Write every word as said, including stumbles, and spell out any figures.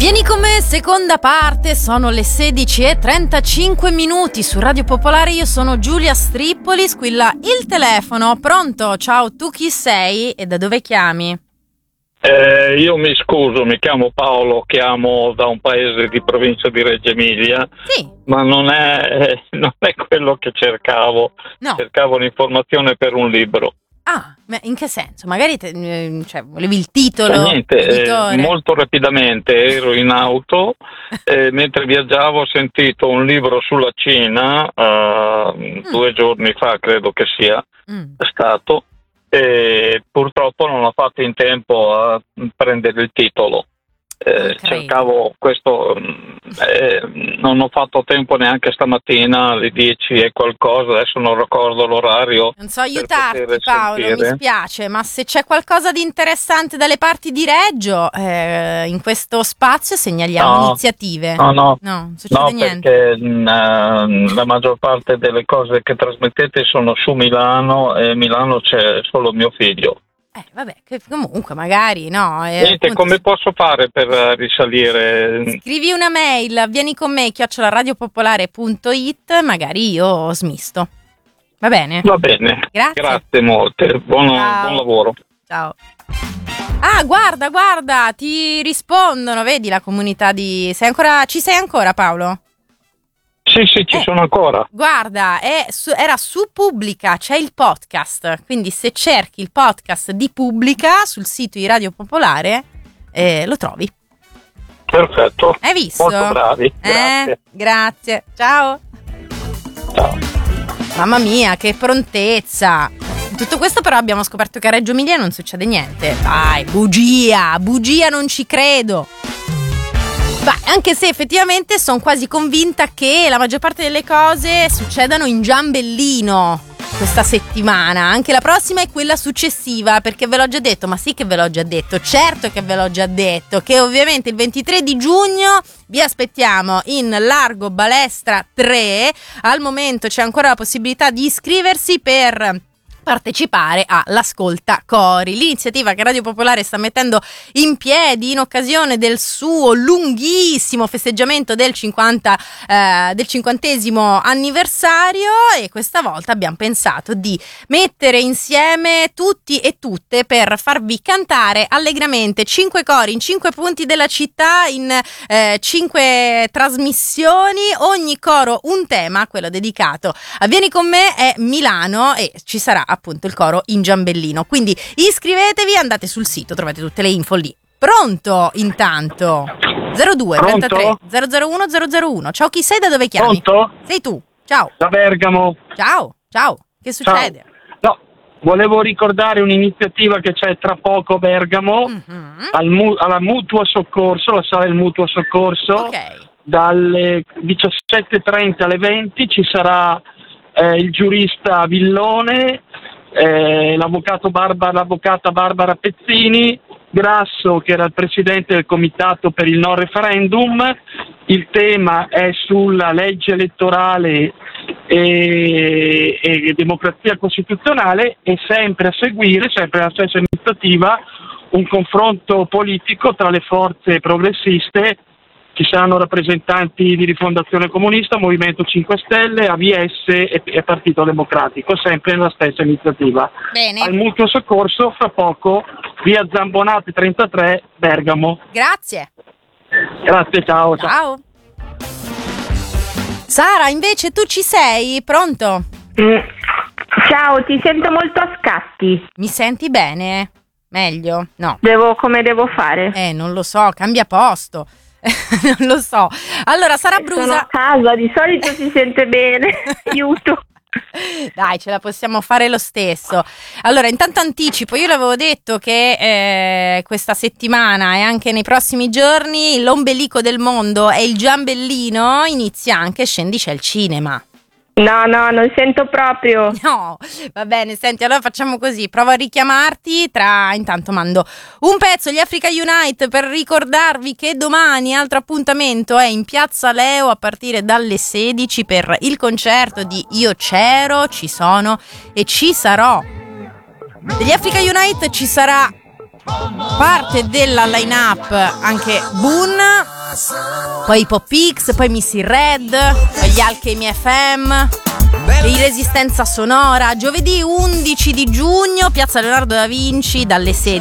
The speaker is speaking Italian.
Vieni con me, seconda parte, sono le sedici e trentacinque minuti su Radio Popolare, io sono Giulia Strippoli, squilla il telefono, pronto? Ciao, tu chi sei e da dove chiami? Eh, io mi scuso, mi chiamo Paolo, chiamo da un paese di provincia di Reggio Emilia, Sì. ma non è, non è quello che cercavo, No. cercavo un'informazione per un libro. Ah, ma in che senso? Magari te, eh, cioè, volevi il titolo? Cioè, niente, eh, l'editore? molto rapidamente ero in auto e mentre viaggiavo ho sentito un libro sulla Cina, eh, Mm. due giorni fa credo che sia Mm. stato, e purtroppo non ho fatto in tempo a prendere il titolo. Eh, Non credo. cercavo questo, eh, non ho fatto tempo neanche stamattina alle dieci e qualcosa, adesso non ricordo l'orario. Non so per aiutarti, poter Paolo, mi sentire. spiace, ma se c'è qualcosa di interessante dalle parti di Reggio, eh, in questo spazio segnaliamo No, iniziative. No, no, No, non succede no, niente. perché mh, eh, la maggior parte delle cose che trasmettete sono su Milano e a Milano c'è solo mio figlio. Eh, vabbè, che comunque magari, no. eh, Niente, appunto, come posso fare per eh, risalire? scrivi una mail, vieni con me, chiocciola radiopopolare punto it, magari io smisto. Va bene? Va bene, Grazie. grazie molte, buon, Ciao. buon lavoro. Ciao. Ah, guarda, guarda, ti rispondono, vedi la comunità di... Sei ancora... Ci sei ancora, Paolo? Sì, sì, ci Eh. sono ancora. Guarda, è su- era su Pubblica, c'è il podcast, quindi se cerchi il podcast di Pubblica sul sito di Radio Popolare eh, lo trovi. Perfetto. Hai visto? Molto bravi, grazie. Eh, grazie. Ciao. Ciao. Mamma mia, che prontezza. In tutto questo però abbiamo scoperto che a Reggio Emilia non succede niente. Dai, bugia, bugia, non ci credo. Beh, anche se effettivamente sono quasi convinta che la maggior parte delle cose succedano in Giambellino questa settimana. Anche la prossima è quella successiva, perché ve l'ho già detto. Ma sì che ve l'ho già detto, certo che ve l'ho già detto, che ovviamente il ventitré di giugno vi aspettiamo in Largo Balestra tre. Al momento c'è ancora la possibilità di iscriversi per partecipare all'Ascolta Cori, l'iniziativa che Radio Popolare sta mettendo in piedi in occasione del suo lunghissimo festeggiamento del cinquanta eh, del cinquantesimo anniversario, e questa volta abbiamo pensato di mettere insieme tutti e tutte per farvi cantare allegramente cinque cori in cinque punti della città, in eh, cinque trasmissioni, ogni coro un tema, quello dedicato a Vieni con me è Milano, e ci sarà appunto il coro in Giambellino. Quindi iscrivetevi, andate sul sito, trovate tutte le info lì. Pronto intanto? zero due trentatré zero zero uno zero zero uno. Ciao, chi sei, da dove chiami? Pronto? Sei tu. Ciao. Da Bergamo. Ciao. Ciao. Che succede? No, volevo ricordare un'iniziativa che c'è tra poco a Bergamo, Mhm. al mu- alla Mutuo Soccorso, la sala del Mutuo Soccorso. Ok. Dalle diciassette e trenta alle venti ci sarà eh, il giurista Villone, eh, l'avvocato Barbara, l'avvocata Barbara Pezzini, Grasso, che era il presidente del comitato per il no referendum. Il tema è sulla legge elettorale e, e democrazia costituzionale, e sempre a seguire, sempre la stessa iniziativa, un confronto politico tra le forze progressiste. Ci saranno rappresentanti di Rifondazione Comunista, Movimento cinque Stelle, A V S e, e Partito Democratico, sempre nella stessa iniziativa. Bene. Al Mutuo Soccorso, fra poco, via Zambonati trentatré, Bergamo. Grazie. Grazie, ciao. ciao. Ciao. Sara, invece tu ci sei? Pronto? Mm. Ciao, ti sento molto a scatti. Mi senti bene? Meglio? No. Devo, come devo fare? Eh, non lo so, cambia posto. Non lo so. Allora, Sara Sono a Brusa. casa, di solito si sente bene. Aiuto. Dai, ce la possiamo fare lo stesso. Allora, intanto anticipo, io l'avevo detto che eh, questa settimana e anche nei prossimi giorni l'ombelico del mondo è il Giambellino, inizia anche Scendi c'è il cinema. No, no, non sento proprio. No, va bene, senti, allora facciamo così, provo a richiamarti, tra intanto mando un pezzo, gli Africa Unite, per ricordarvi che domani altro appuntamento è in Piazza Leo a partire dalle sedici per il concerto di Io c'ero, ci sono e ci sarò. Degli Africa Unite ci sarà parte della line-up anche Boone, poi i Pop X, poi Missy Red, poi gli Alchemy F M, di Resistenza Sonora. Giovedì undici di giugno, Piazza Leonardo da Vinci, dalle sedici